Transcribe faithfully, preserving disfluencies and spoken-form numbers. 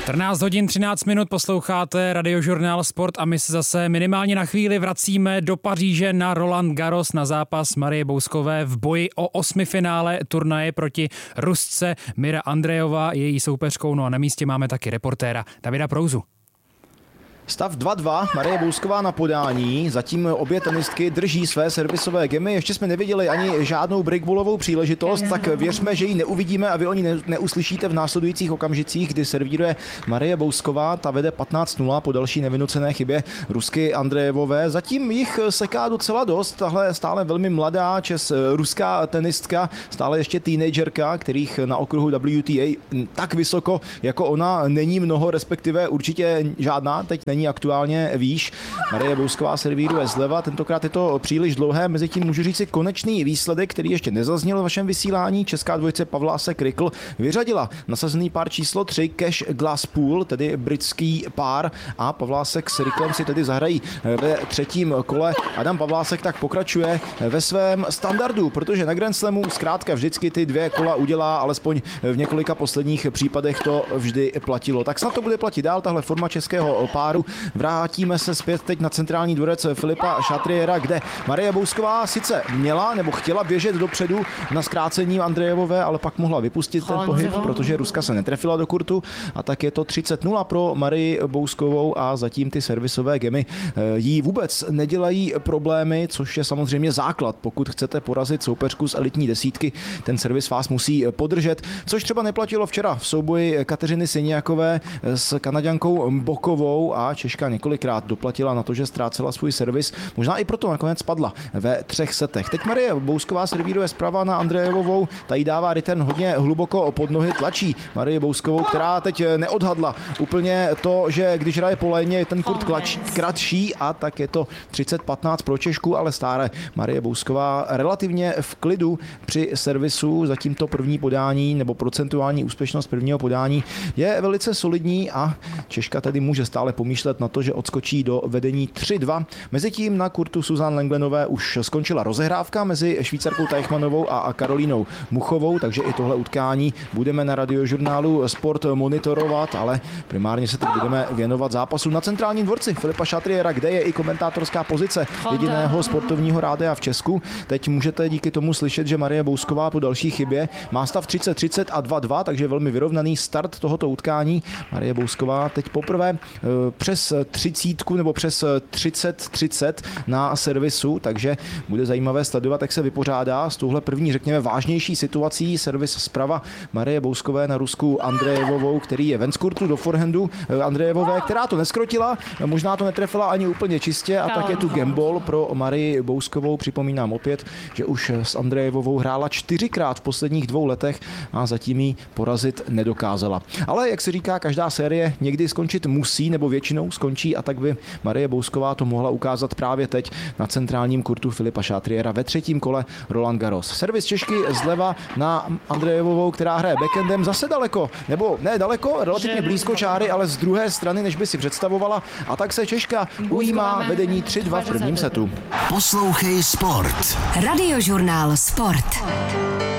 čtrnáct hodin třináct minut posloucháte Radiožurnál Sport a my se zase minimálně na chvíli vracíme do Paříže na Roland Garros na zápas Marie Bouskové v boji o osmifinále turnaje proti Rusce Mira Andrejová, její soupeřkou. No a na místě máme taky reportéra Davida Prouzu. Stav dva dva, Marie Bousková na podání, zatím obě tenistky drží své servisové gemy, ještě jsme neviděli ani žádnou breakballovou příležitost, tak věřme, že ji neuvidíme a vy o ní neuslyšíte v následujících okamžicích, kdy servíruje Marie Bousková, ta vede patnáct nula po další nevynucené chybě Rusky Andrejevové. Zatím jich seká docela dost, tahle stále velmi mladá čes ruská tenistka, stále ještě teenagerka, kterých na okruhu W T A tak vysoko jako ona není mnoho, respektive určitě žádná, teď není aktuálně výš. Marie Bousková servíruje zleva, tentokrát je to příliš dlouhé, mezitím můžu říct si konečný výsledek, který ještě nezazněl v vašem vysílání. Česká dvojice Pavlásek Rikl vyřadila nasazený pár číslo tři Cash Glasspool, tedy britský pár, a Pavlásek s Riklem si tedy zahrají ve třetím kole. Adam Pavlásek tak pokračuje ve svém standardu, protože na Grand Slamu zkrátka vždycky ty dvě kola udělá, alespoň v několika posledních případech to vždy platilo. Tak snad to bude platit dál, tahle forma českého páru. Vrátíme se zpět teď na centrální dvorec Filipa Chatriera, kde Marie Bousková sice měla nebo chtěla běžet dopředu na zkrácení Andrejevové, ale pak mohla vypustit ten pohyb, protože Ruska se netrefila do kurtu, a tak je to třicet nula pro Marii Bouskovou a zatím ty servisové gemy jí vůbec nedělají problémy, což je samozřejmě základ. Pokud chcete porazit soupeřku z elitní desítky, ten servis vás musí podržet, což třeba neplatilo včera v souboji Kateřiny Siniakové s Kanaďankou Bokovou, a Češka několikrát doplatila na to, že ztrácela svůj servis. Možná i proto nakonec padla ve třech setech. Teď Marie Bousková servíruje zprava na Andrejevovou, ta jí dává return hodně hluboko pod nohy, tlačí Marie Bouskovou, která teď neodhadla úplně to, že když hraje po léně, je ten kurt klač, kratší, a tak je to třicet patnáct pro Češku, ale stále Marie Bousková relativně v klidu při servisu. Zatím to první podání nebo procentuální úspěšnost prvního podání je velice solidní a Češka tedy může stále pomýšlet na to, že odskočí do vedení tři dva. Mezitím na kurtu Suzanne Lenglenové už skončila rozehrávka mezi Švýcarkou Teichmannovou a Karolínou Muchovou, takže i tohle utkání budeme na Radiožurnálu Sport monitorovat, ale primárně se teď budeme věnovat zápasu na centrálním dvorci Filipa Chatriera, kde je i komentátorská pozice jediného sportovního rádia v Česku. Teď můžete díky tomu slyšet, že Marie Bousková po další chybě má stav třicet třicet a dva dva, takže velmi vyrovnaný start tohoto utkání. Marie Bousková teď poprvé přes třicítku nebo přes třicet třicet na servisu, takže bude zajímavé sledovat, jak se vypořádá s touhle první, řekněme, vážnější situací. Servis zprava Marie Bouskové na Rusku Andrejevovou, který je ven z kurtu do forehandu Andrejevové, která to neskrotila, možná to netrefila ani úplně čistě, a tak je tu gambol pro Marii Bouskovou. Připomínám opět, že už s Andrejevovou hrála čtyřikrát v posledních dvou letech a zatím ji porazit nedokázala. Ale jak se říká, každá série někdy skončit musí, nebo většinou skončí, a tak by Marie Bousková to mohla ukázat právě teď na centrálním kurtu Filipa Chatriera ve třetím kole Roland Garros. Servis Češky zleva na Andrejevovou, která hraje backendem zase daleko, nebo ne daleko, relativně blízko čáry, ale z druhé strany, než by si představovala, a tak se Češka ujímá vedení tři dva v prvním setu. Poslouchej Sport. Radiožurnál Sport.